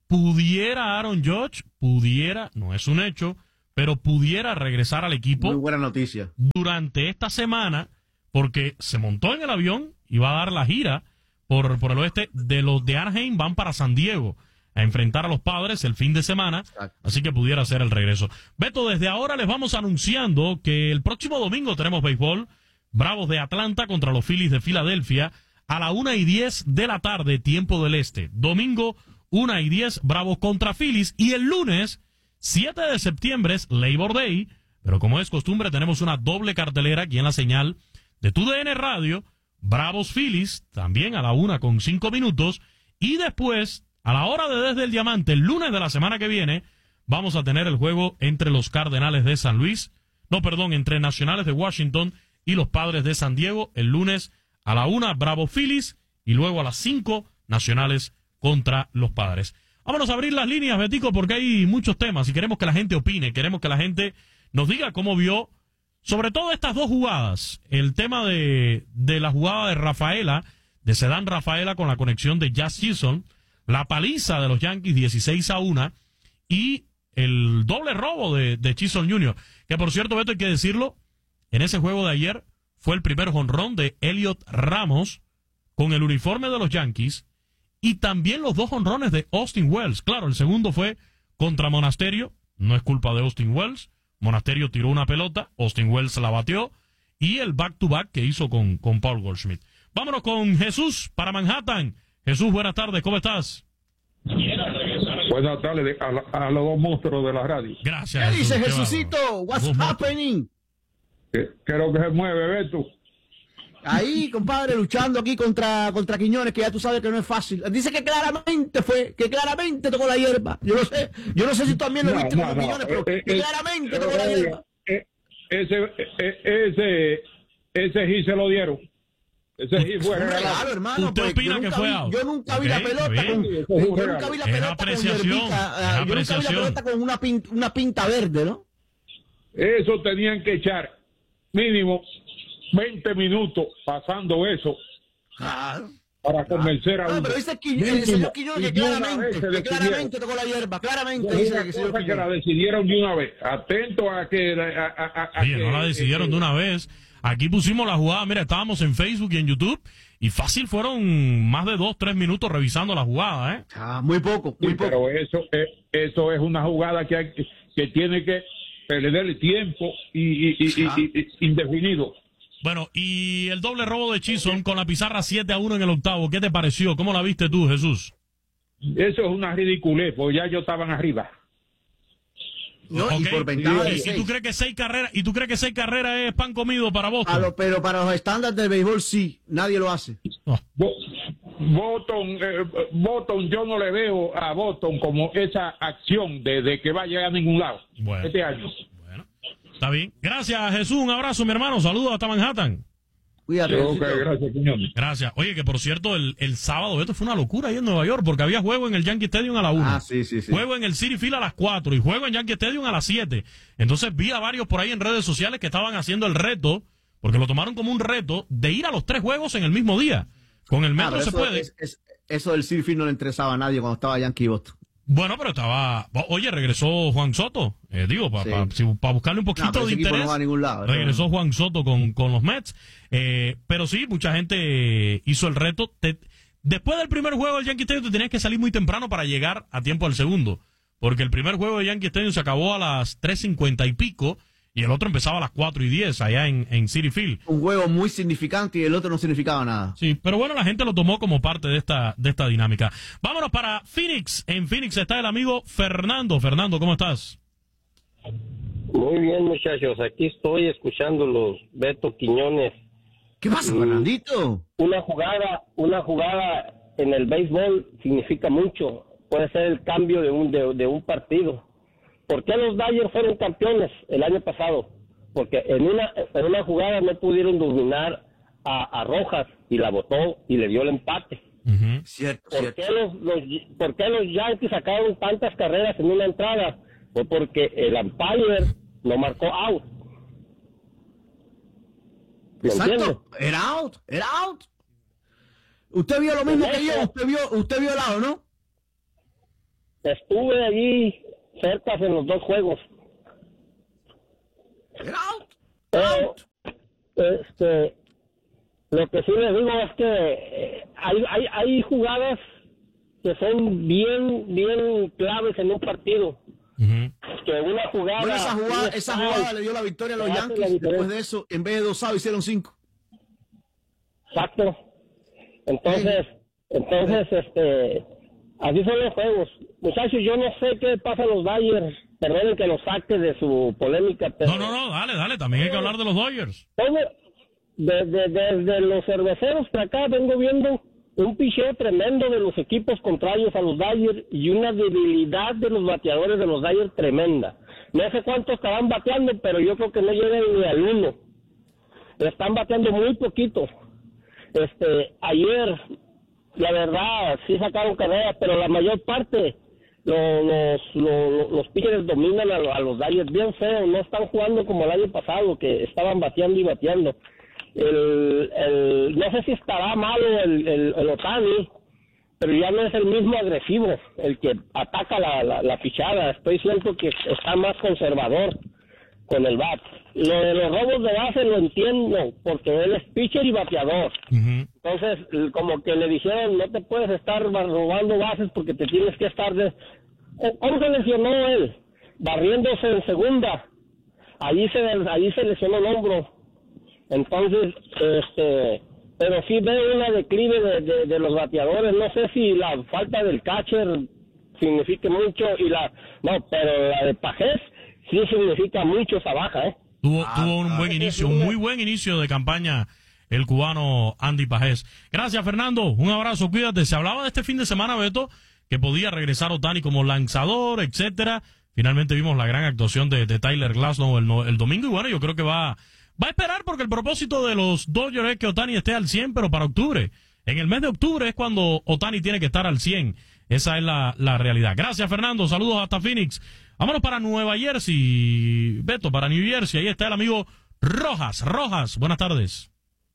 no es un hecho, pero pudiera regresar al equipo. Muy buena noticia. Durante esta semana, porque se montó en el avión y va a dar la gira por el oeste. De los de Anaheim van para San Diego a enfrentar a los Padres el fin de semana. Exacto. Así que pudiera ser el regreso. Beto, desde ahora les vamos anunciando que el próximo domingo tenemos béisbol. Bravos de Atlanta contra los Phillies de Filadelfia a la 1:10 de la tarde, tiempo del este. Domingo, 1:10, Bravos contra Phillies. Y el lunes, 7 de septiembre, es Labor Day. Pero como es costumbre, tenemos una doble cartelera aquí en la señal de TUDN Radio. Bravos Phillies, también a la 1:05. Y después, a la hora de Desde el Diamante, el lunes de la semana que viene, vamos a tener el juego entre los Cardenales de San Luis. Entre Nacionales de Washington y los Padres de San Diego. El lunes a la 1, Bravos Phillies. Y luego a las 5, Nacionales contra los Padres. Vámonos a abrir las líneas, Betico, porque hay muchos temas y queremos que la gente opine, queremos que la gente nos diga cómo vio, sobre todo estas dos jugadas. El tema de la jugada de Rafaela, de Cedán Rafaela con la conexión de Jazz Chisholm, la paliza de los Yankees 16-1 y el doble robo de Chisholm Jr., que por cierto, Beto, hay que decirlo, en ese juego de ayer fue el primer jonrón de Elliot Ramos con el uniforme de los Yankees y también los 2 jonrones de Austin Wells. Claro, el segundo fue contra Monasterio, no es culpa de Austin Wells. Monasterio tiró una pelota, Austin Wells la batió, y el back-to-back que hizo con Paul Goldschmidt. Vámonos con Jesús para Manhattan. Jesús, buenas tardes, ¿cómo estás? Buenas tardes a los dos monstruos de la radio. Gracias. ¿Qué dice Jesucito? What's happening? ¿Qué es lo que se mueve, Beto? Ahí, compadre, luchando aquí contra Quiñones, que ya tú sabes que no es fácil. Dice que claramente tocó la hierba. Yo no sé si tú también lo viste como Quiñones, pero que claramente tocó la hierba. Ese sí se lo dieron. Ese sí fue regalado, hermano. ¿Usted opina que fue out? Yo nunca vi la pelota con hierbita. Yo nunca vi la pelota con una pinta verde, ¿no? Eso tenían que echar mínimo 20 minutos pasando eso para convencer a uno. Pero dice el señor Quiñones que claramente tocó la hierba, claramente dice que el señor Quiñones. Que la decidieron de una vez. Atento a que... Oye, no la decidieron de una vez. Aquí pusimos la jugada, mira, estábamos en Facebook y en YouTube y fácil fueron más de 2-3 minutos revisando la jugada, ¿eh? Muy poco. Pero eso es una jugada que tiene que perder tiempo y indefinido. Bueno, y el doble robo de Chisholm con la pizarra 7-1 en el octavo, ¿qué te pareció? ¿Cómo la viste tú, Jesús? Eso es una ridiculez, porque ya ellos estaban arriba. No, okay. Y por ventaja de 6. ¿Y tú crees que 6 carreras es pan comido para Boston? Pero para los estándares del béisbol sí, nadie lo hace. Boston, yo no le veo a Boston como esa acción de que va a llegar a ningún lado este año. Bueno, está bien. Gracias, Jesús. Un abrazo, mi hermano. Saludos hasta Manhattan. Cuídate. Gracias, Quiñones. Gracias. Oye, que por cierto, el sábado esto fue una locura ahí en Nueva York, porque había juego en el Yankee Stadium a la 1. Sí. Juego en el Citi Field a las 4 y juego en Yankee Stadium a las 7. Entonces vi a varios por ahí en redes sociales que estaban haciendo el reto, porque lo tomaron como un reto, de ir a los 3 juegos en el mismo día. Con el metro se puede. Eso del Citi Field no le interesaba a nadie cuando estaba Yankee y Boston. Bueno, pero oye, regresó Juan Soto, para buscarle un poquito de interés. No va a ningún lado, regresó Juan Soto con los Mets, pero sí, mucha gente hizo el reto. Después del primer juego del Yankee Stadium te tenías que salir muy temprano para llegar a tiempo al segundo, porque el primer juego de Yankee Stadium se acabó a las 3:50 y pico, y el otro empezaba a las 4:10 allá en Citi Field. Un juego muy significante y el otro no significaba nada. Sí, pero bueno, la gente lo tomó como parte de esta dinámica. Vámonos para Phoenix. En Phoenix está el amigo Fernando. Fernando, ¿cómo estás? Muy bien, muchachos. Aquí estoy escuchando los Beto Quiñones. ¿Qué pasa, Fernandito? Una jugada en el béisbol significa mucho. Puede ser el cambio de un partido. ¿Por qué los Dodgers fueron campeones el año pasado? Porque en una jugada no pudieron dominar a Rojas y la botó y le dio el empate. Cierto. ¿Por qué los Yankees sacaron tantas carreras en una entrada? Fue porque el umpire no marcó out. Exacto. Era out. Usted vio lo mismo que yo. Usted vio el out, ¿no? Estuve allí cerca en los 2 juegos. Lo que sí les digo es que hay jugadas que son bien claves en un partido. Que una jugada... Bueno, esa jugada le dio la victoria a los Yankees. Después de eso, en vez de 2 outs, hicieron 5. Exacto. Entonces, así son los juegos. Muchachos, yo no sé qué pasa a los Dodgers. Perdonen que los saque de su polémica. Pero... No, dale. También hay que hablar de los Dodgers. Desde los cerveceros para acá vengo viendo un picheo tremendo de los equipos contrarios a los Dodgers y una debilidad de los bateadores de los Dodgers tremenda. No sé cuántos estaban bateando, pero yo creo que no llegan ni al 1. Están bateando muy poquito. Ayer, la verdad, sí sacaron carreras, pero la mayor parte los pitchers dominan a los Dodgers bien feo. No están jugando como el año pasado, que estaban bateando y bateando. No sé si estará malo el Ohtani, pero ya no es el mismo agresivo, el que ataca la pichada. Estoy siento que está más conservador. con el bat. Lo de los robos de base lo entiendo, porque él es pitcher y bateador. Entonces, como que le dijeron, no te puedes estar robando bases porque te tienes que estar... ¿Cómo se lesionó él? Barriéndose en segunda. Allí se lesionó el hombro. Entonces, pero sí veo una declive de los bateadores. No sé si la falta del catcher significa mucho pero la de Pajés sí significa mucho esa baja, ¿eh? Tuvo un buen inicio, un muy buen inicio de campaña el cubano Andy Pajés. Gracias, Fernando. Un abrazo, cuídate. Se hablaba de este fin de semana, Beto, que podía regresar Ohtani como lanzador, etcétera. Finalmente vimos la gran actuación de Tyler Glasnow el domingo, y bueno, yo creo que va a esperar, porque el propósito de los Dodgers es que Ohtani esté al 100, pero para octubre. En el mes de octubre es cuando Ohtani tiene que estar al 100. Esa es la realidad. Gracias, Fernando. Saludos hasta Phoenix. Vámonos para Nueva Jersey, Beto, para New Jersey. Ahí está el amigo Rojas. Rojas, buenas tardes.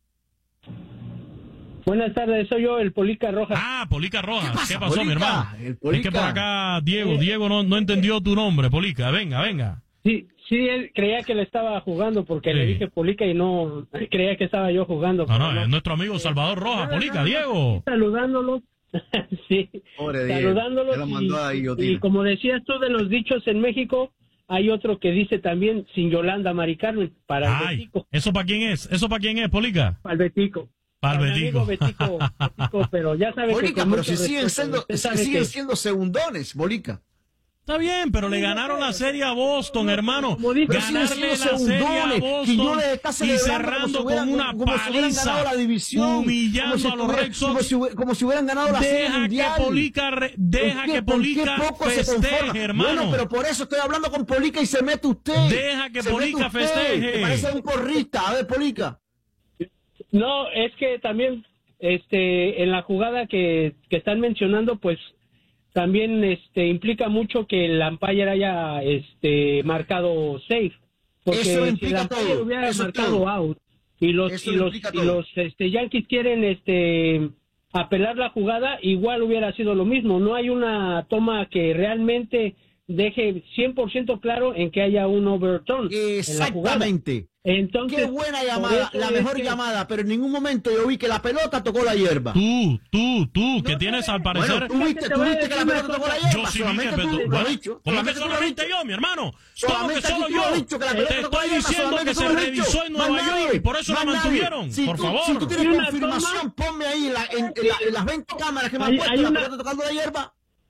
Buenas tardes, soy yo, el Polica Rojas. Ah, Polica Rojas. ¿Qué pasó, Polica? mi hermano? Es que por acá Diego no entendió tu nombre, Polica. Venga. Sí, él creía que le estaba jugando porque le dije Polica y no creía que estaba yo jugando. No, es nuestro amigo Salvador Rojas, Polica, Diego. Saludándolo. Sí, saludándolo. Y como decías tú de los dichos en México, hay otro que dice también sin Yolanda, Mari Carmen, para el Betico. ¿Eso para quién es, Polica? Para el Betico. Para el Betico. Betico, pero ya sabes Bolica, que... pero si siguen siendo segundones, Bolica. Está bien, pero le ganaron la serie a Boston, hermano. Ganarle la serie a Boston y cerrando con una paliza, humillando a los Red Sox. Como si hubieran ganado la serie mundial. Deja que Polica festeje, hermano. Bueno, pero por eso estoy hablando con Polica y se mete usted. Deja que Polica festeje. Me parece un porrista. A ver, Polica. No, es que también en la jugada que están mencionando, pues también implica mucho que el umpire haya marcado safe, porque si el umpire hubiera marcado out y los Yankees quieren apelar la jugada, igual hubiera sido lo mismo. No hay una toma que realmente deje 100% claro en que haya un overturn. Exactamente. Entonces, qué buena llamada, la mejor llamada, pero en ningún momento yo vi que la pelota tocó la hierba. Tú, que tienes al parecer... Bueno, tú viste que la pelota tocó la hierba. Yo sí vi que tú lo has dicho. ¿Cómo que solamente yo, mi hermano? ¿Cómo que solo yo? Te estoy diciendo que se revisó en Nueva York y por eso la mantuvieron. Por favor. Si tú tienes confirmación, ponme ahí en las 20 cámaras que me han puesto la pelota tocando la hierba.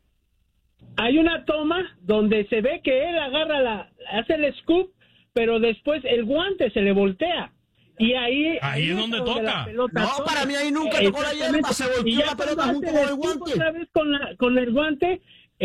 Hay una toma donde se ve que él hace el scoop, pero después el guante se le voltea. Y ahí es donde toca. No, para mí ahí nunca tocó la hierba, se volteó la pelota junto con el guante. Otra vez con el guante,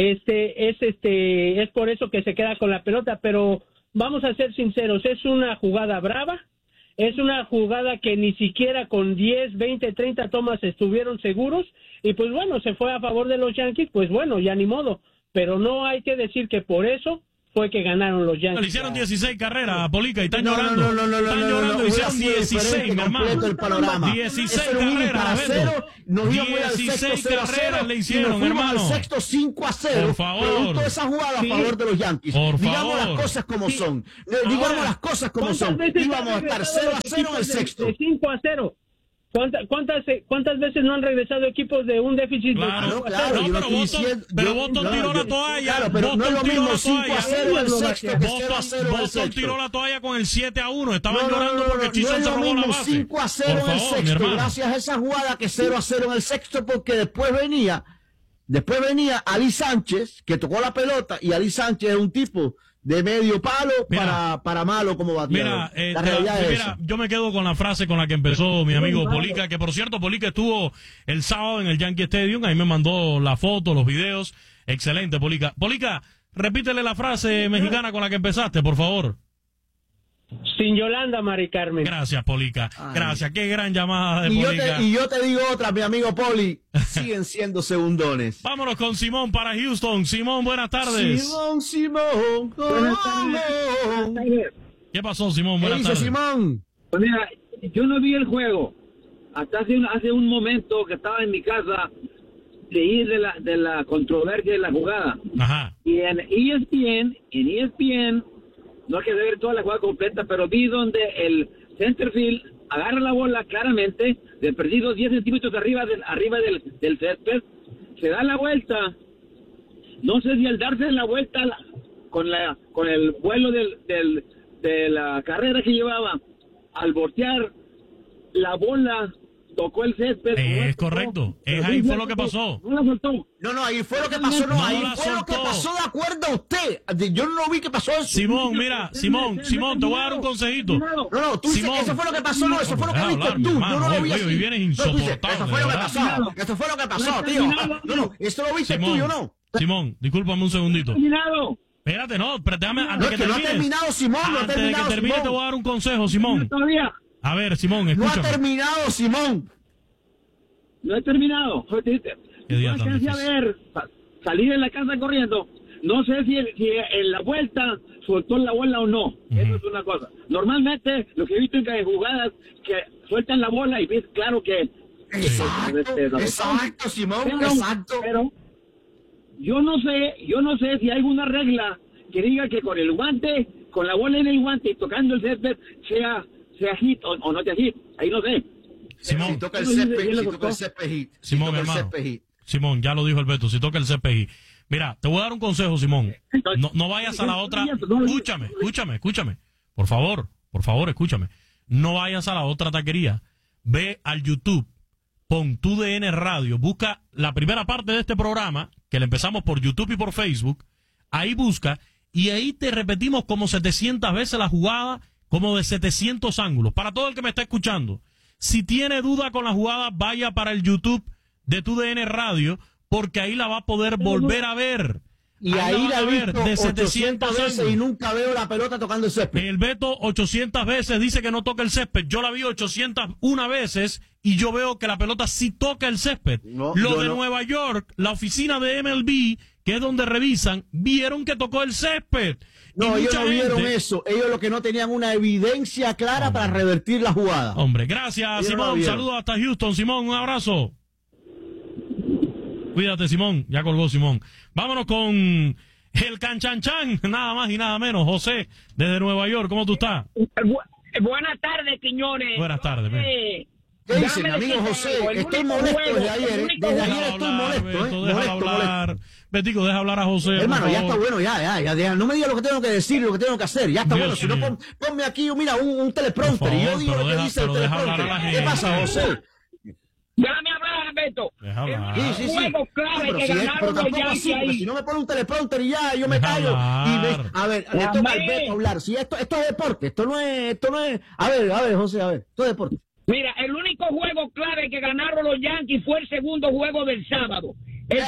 es por eso que se queda con la pelota, pero vamos a ser sinceros, es una jugada brava, es una jugada que ni siquiera con 10, 20, 30 tomas estuvieron seguros, y pues bueno, se fue a favor de los Yankees, pues bueno, ya ni modo, pero no hay que decir que por eso fue que ganaron los Yankees. Le hicieron 16 carreras a Polica y están llorando. Están llorando, hicieron 16, mi hermano. 16 carreras, Beto. 16 carreras le hicieron, hermano. Al sexto 5-0. Por favor. Producto de esa jugada a favor de los Yankees. Digamos las cosas como son. Digamos las cosas como son. Íbamos a estar 0-0 en el sexto. De 5-0. ¿Cuántas veces no han regresado equipos de un déficit? Claro, pero Boston tiró la toalla. Claro, pero no es lo mismo 5-0 el sexto que 0-0 el Boston tiró la toalla con el 7-1. Estaban llorando porque Chiso se robó la base. 5-0 en el sexto, gracias a esa jugada que 0-0 en el sexto, porque después venía Ali Sánchez, que tocó la pelota, y Ali Sánchez es un tipo de medio palo para malo como bateador. Mira, yo me quedo con la frase con la que empezó mi amigo Polica, que por cierto, Polica estuvo el sábado en el Yankee Stadium, ahí me mandó la foto, los videos. Excelente, Polica. Polica, repítele la frase mexicana con la que empezaste, por favor. Sin Yolanda, Mari Carmen. Gracias, Polica. Gracias. Qué gran llamada de Polica. Y yo te digo otra, mi amigo Poli. Siguen siendo segundones. Vámonos con Simón para Houston. Simón, buenas tardes. Simón. Buenas tardes. ¿Qué pasó, Simón? Buenas tardes. Simón? Pues mira, yo no vi el juego. Hasta hace un momento que estaba en mi casa, leí de la controversia de la jugada. Ajá. Y en ESPN no hay que ver toda la jugada completa, pero vi donde el centerfield agarra la bola claramente, de perdido 10 centímetros arriba del césped, se da la vuelta, no sé si al darse la vuelta con el vuelo de la carrera que llevaba, al voltear la bola tocó el césped. Es correcto. Ahí fue lo que pasó. No la soltó. No, ahí fue lo que pasó. No, ahí fue lo que pasó, de acuerdo a usted. Yo no vi que pasó eso. Simón, mira, Simón, te voy a dar un consejito. No, tú dices que eso fue lo que pasó, no, eso fue lo que viste tú. Yo no lo vi así. Hoy vienes insoportable. Eso fue lo que pasó. Eso fue lo que pasó, tío. No, eso lo viste tú, yo no. Simón, discúlpame un segundito. Espérate, déjame. No, es que no ha terminado, Simón, no ha terminado. Antes de que termine, te voy a dar un consejo, Simón. A ver, Simón, escúchame. No ha terminado, Simón. No he terminado. ¿Qué día tan difícil? A ver, salir en la casa corriendo. No sé si en la vuelta soltó la bola o no. Eso es una cosa. Normalmente, lo que he visto en jugadas que sueltan la bola y ves claro que... Exacto, Simón, exacto. Pero yo no sé si hay alguna regla que diga que con el guante, con la bola en el guante y tocando el césped, sea hit o no sea hit. Ahí no sé. Simón, si toca el césped hit. Simón, hermano. Simón, ya lo dijo el Beto, si toca el césped hit. Mira, te voy a dar un consejo, Simón. No vayas a la otra. Escúchame. Por favor, escúchame. No vayas a la otra taquería. Ve al YouTube, pon TUDN Radio, busca la primera parte de este programa, que le empezamos por YouTube y por Facebook. Ahí busca, y ahí te repetimos como 700 veces la jugada, como de 700 ángulos. Para todo el que me está escuchando, si tiene duda con la jugada, vaya para el YouTube de TUDN Radio, porque ahí la va a poder volver a ver. Y ahí la he visto de 700 veces y nunca veo la pelota tocando el césped. El Beto 800 veces dice que no toca el césped. Yo la vi 801 veces y yo veo que la pelota sí toca el césped. Nueva York, la oficina de MLB, que es donde revisan, vieron que tocó el césped. No, ellos no vieron eso. Ellos lo que no tenían una evidencia clara para revertir la jugada. Hombre, gracias, Simón. Saludos hasta Houston, Simón. Un abrazo. Cuídate, Simón. Ya colgó Simón. Vámonos con el canchanchan, nada más y nada menos. José, desde Nueva York. ¿Cómo tú estás? Buenas tardes, Quiñones. Buenas tardes. ¿Qué dicen, amigo José? Estoy molesto desde ayer. Desde ayer estoy molesto. Déjalo hablar. Betico, deja hablar a José. Hermano, ya está bueno, ya. No me digas lo que tengo que decir, lo que tengo que hacer. Ya está bueno. Si no, ponme aquí, mira, un teleprompter. Y yo digo lo que dice el teleprompter. ¿Qué pasa, José? Déjame hablar, Beto. Sí. Juego clave que ganaron los Yankees ahí. Si no me pone un teleprompter y ya, yo me callo. A ver, le toca al Beto hablar. Si esto es deporte, esto no es. A ver, José, esto es deporte. Mira, el único juego clave que ganaron los Yankees fue el segundo juego del sábado. De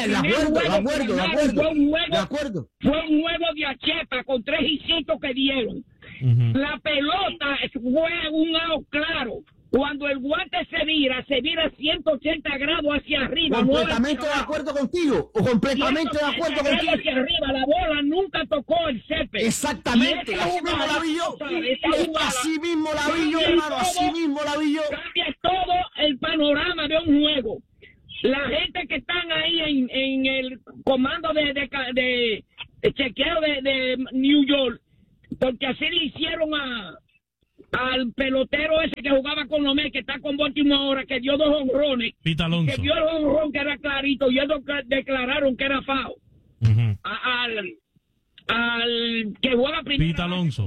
acuerdo. Fue un juego de achepa con 3 hisitos que dieron. La pelota fue un out claro. Cuando el guante se vira 180 grados hacia arriba. Completamente de acuerdo contigo. Completamente de acuerdo contigo. Hacia arriba, la bola nunca tocó el césped. Exactamente. Así mismo la vi yo. Así mismo la vi yo, hermano. Así mismo la vi yo. Cambia todo el panorama de un juego. La gente que están ahí en el comando de chequeo de New York, porque así le hicieron al pelotero ese que jugaba con Lomé, que está con Baltimore ahora, que dio 2 jonrones, Pete Alonso, que dio el jonrón que era clarito, y ellos declararon que era foul. Al que juega primero, Pete Alonso.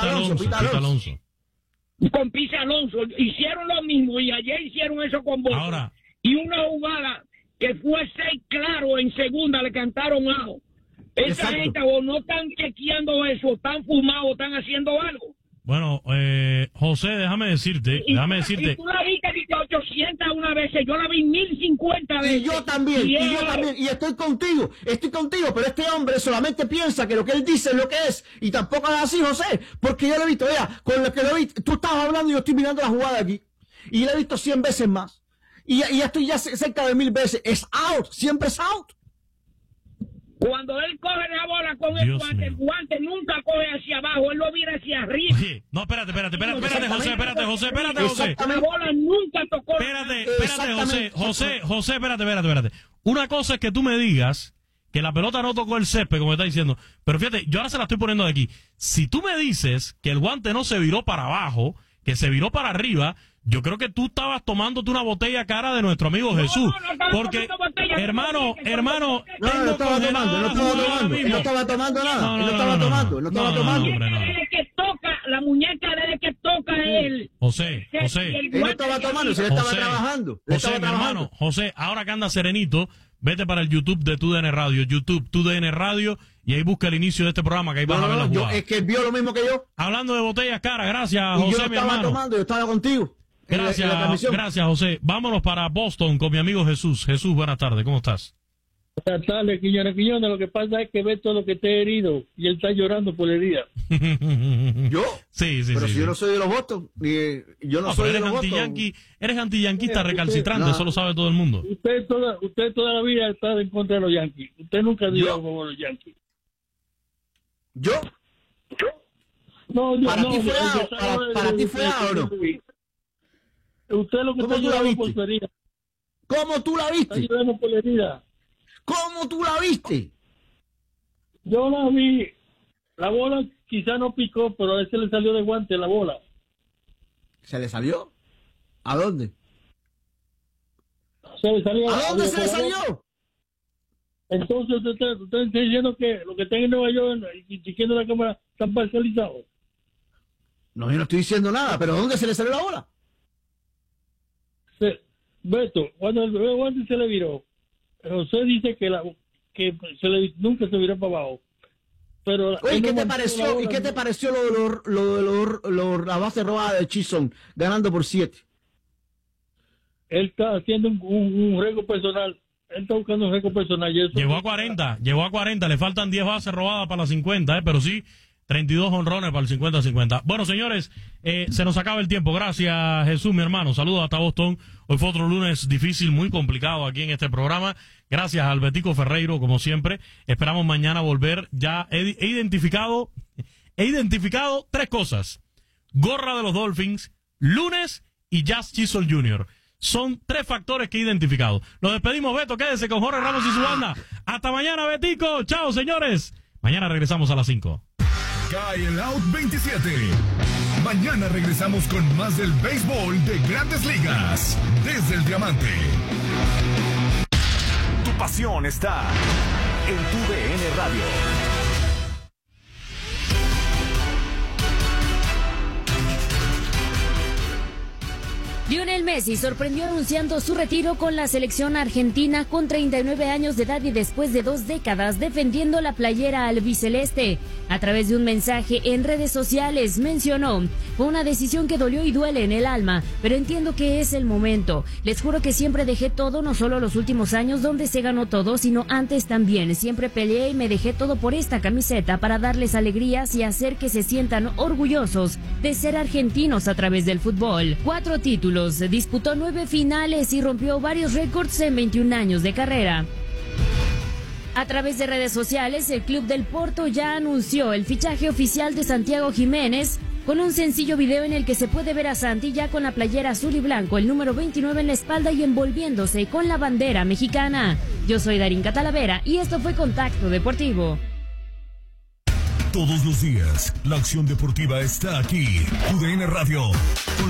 Con Pete Alonso hicieron lo mismo, y ayer hicieron eso con Baltimore. Ahora, y una jugada que fue 6 claro en segunda, le cantaron ajo. Esa gente o no están chequeando eso, están fumados, están haciendo algo. Bueno, José, déjame decirte. Y tú la viste 800 una vez, yo la vi 1050 veces. Y yo también, y estoy contigo, pero este hombre solamente piensa que lo que él dice es lo que es, y tampoco es así, José, porque yo lo he visto, con lo que lo vi, tú estabas hablando y yo estoy mirando la jugada aquí, y la he visto 100 veces más, y ya estoy cerca de 1000 veces, es out, siempre es out. Cuando él coge la bola con el guante nunca coge hacia abajo, él lo mira hacia arriba. Oye, no, espérate, José. La bola nunca tocó. Espérate, José, espérate. Una cosa es que tú me digas que la pelota no tocó el césped, como está diciendo. Pero fíjate, yo ahora se la estoy poniendo de aquí. Si tú me dices que el guante no se viró para abajo, que se viró para arriba, yo creo que tú estabas tomándote una botella cara de nuestro amigo Jesús. Porque, hermano, No estaba tomando nada. Desde que toca la muñeca, desde que toca él. José. Él no estaba tomando, se le estaba trabajando. José, mi hermano, José, ahora que anda serenito, vete para el YouTube de TUDN Radio, YouTube TUDN Radio, y ahí busca el inicio de este programa, que ahí vas a ver la jugada. Es que él vio lo mismo que yo. Hablando de botellas caras, gracias, Y José, yo mi estaba hermano. tomando, yo estaba contigo. Gracias, José. Vámonos para Boston con mi amigo Jesús. Jesús, buenas tardes, ¿cómo estás? Buenas tardes, Quiñones. Lo que pasa es que ve todo lo que te he herido y él está llorando por la herida. ¿Yo? Sí. Pero si yo no soy de los Boston, yo no soy de los Boston. Eres antiyanquista recalcitrante, eso lo sabe todo el mundo. Usted toda la vida ha estado en contra de los Yankees. Usted nunca dio a favor de los Yankees. ¿Yo? No, ¿Para ti fue A o no? Usted lo que está llorando por su herida. ¿Cómo tú la viste? Está llorando por la herida. ¿Cómo tú la viste? Yo la vi. La bola quizá no picó, pero a ese le salió de guante la bola. ¿Se le salió? ¿A dónde? Se le salió. ¿A dónde se le salió? Entonces usted está diciendo que lo que está en Nueva York y diciendo la cámara están parcializados. No, yo no estoy diciendo nada, pero ¿dónde se le salió la bola? Beto, cuando el guante se le viró, José dice que nunca se viró para abajo. Pero oye, ¿qué te pareció? ¿Y qué te pareció lo de la base robada de Chisholm ganando por 7? Él está haciendo un récord personal. Él está buscando un récord personal. Y eso Llegó a 40, le faltan 10 bases robadas para las 50, pero sí, 32 honrones para el 50-50. Bueno, señores, se nos acaba el tiempo. Gracias, Jesús, mi hermano. Saludos hasta Boston. Hoy fue otro lunes difícil, muy complicado aquí en este programa. Gracias al Betico Ferreiro, como siempre. Esperamos mañana volver. Ya he identificado 3 cosas. Gorra de los Dolphins, lunes y Jazz Chisholm Jr. Son 3 factores que he identificado. Nos despedimos, Beto. Quédese con Jorge Ramos y su banda. Hasta mañana, Betico. Chao, señores. Mañana regresamos a las 5. Cae el Out 27. Mañana regresamos con más del béisbol de Grandes Ligas. Desde el Diamante. Tu pasión está en TUDN Radio. Lionel Messi sorprendió anunciando su retiro con la selección argentina con 39 años de edad y después de 2 décadas defendiendo la playera albiceleste. A través de un mensaje en redes sociales mencionó: fue una decisión que dolió y duele en el alma, pero entiendo que es el momento. Les juro que siempre dejé todo, no solo los últimos años donde se ganó todo, sino antes también. Siempre peleé y me dejé todo por esta camiseta para darles alegrías y hacer que se sientan orgullosos de ser argentinos a través del fútbol. 4 títulos. Disputó 9 finales y rompió varios récords en 21 años de carrera. A través de redes sociales, el club del Porto ya anunció el fichaje oficial de Santiago Jiménez, con un sencillo video en el que se puede ver a Santi ya con la playera azul y blanco, el número 29 en la espalda y envolviéndose con la bandera mexicana. Yo soy Darín Catalavera y esto fue Contacto Deportivo. Todos los días, la acción deportiva está aquí. TUDN Radio.